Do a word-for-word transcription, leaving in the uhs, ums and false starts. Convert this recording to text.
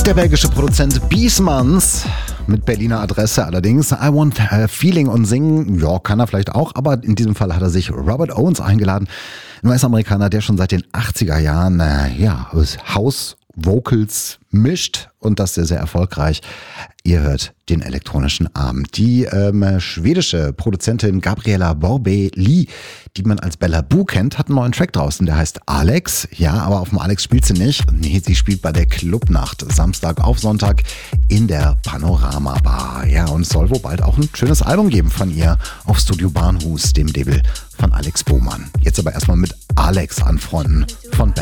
Der belgische Produzent Biesmans mit Berliner Adresse allerdings. I Want a Feeling und singen, ja, kann er vielleicht auch, aber in diesem Fall hat er sich Robert Owens eingeladen. Ein U S-Amerikaner, der schon seit den achtziger Jahren, äh, ja, House Vocals mischt und das sehr, sehr erfolgreich. Ihr hört den elektronischen Arm. Die ähm, schwedische Produzentin Gabriella Borbély, die man als Bella Boo kennt, hat einen neuen Track draußen, der heißt Alex. Ja, aber auf dem Alex spielt sie nicht. Nee, sie spielt bei der Clubnacht, Samstag auf Sonntag in der Panorama Bar. Ja, und es soll wohl bald auch ein schönes Album geben von ihr auf Studio Barnhus, dem Label von Alex Bohmann. Jetzt aber erstmal mit Alex anfreunden von